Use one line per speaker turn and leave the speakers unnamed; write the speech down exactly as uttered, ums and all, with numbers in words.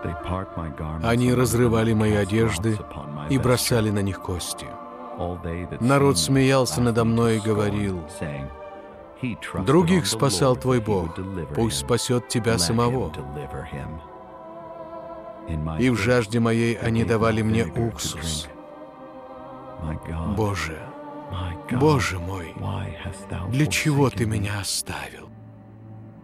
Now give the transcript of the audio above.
Они разрывали мои одежды и бросали на них кости. Народ смеялся надо мной и говорил: «Других спасал твой Бог, пусть спасет тебя самого». И в жажде моей они давали мне уксус. Боже, Боже мой, для чего ты меня оставил?